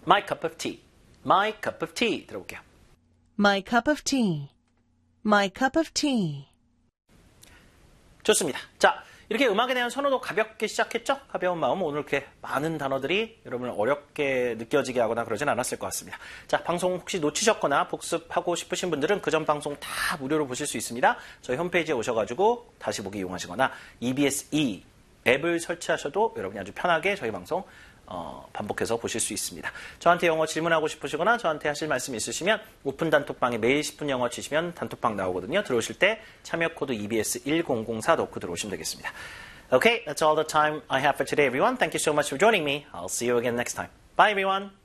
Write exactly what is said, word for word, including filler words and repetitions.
My cup of tea. My cup of tea. 들어볼게요. My cup of tea. My cup of tea. 좋습니다. 자, 이렇게 음악에 대한 선호도 가볍게 시작했죠? 가벼운 마음. 오늘 이렇게 많은 단어들이 여러분을 어렵게 느껴지게 하거나 그러진 않았을 것 같습니다. 자, 방송 혹시 놓치셨거나 복습하고 싶으신 분들은 그전 방송 다 무료로 보실 수 있습니다. 저희 홈페이지에 오셔가지고 다시 보기 이용하시거나 이비에스 이 앱을 설치하셔도 여러분이 아주 편하게 저희 방송 어, 반복해서 보실 수 있습니다. 저한테 영어 질문하고 싶으시거나 저한테 하실 말씀 있으시면 오픈 단톡방에 매일 십 분 영어 치시면 단톡방 나오거든요. 들어오실 때 참여 코드 이비에스 일공공사 넣고 들어오시면 되겠습니다. Okay, that's all the time I have for today, everyone. Thank you so much for joining me. I'll see you again next time. Bye, everyone.